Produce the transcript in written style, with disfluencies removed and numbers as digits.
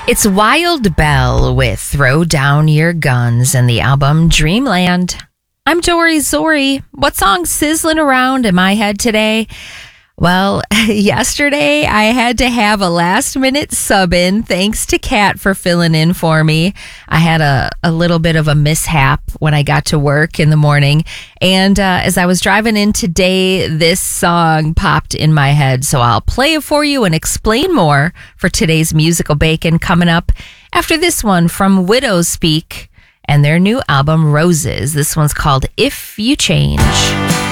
It's Wild Bell with Throw Down Your Guns and the album Dreamland. I'm Dory Zori. What song's sizzling around in my head today? Well, yesterday I had to have a last minute sub in. Thanks to Kat for filling in for me. I had a little bit of a mishap when I got to work in the morning. And as I was driving in today, this song popped in my head. So I'll play it for you and explain more for today's musical bacon coming up after this one from Widows Speak and their new album Roses. This one's called If You Change.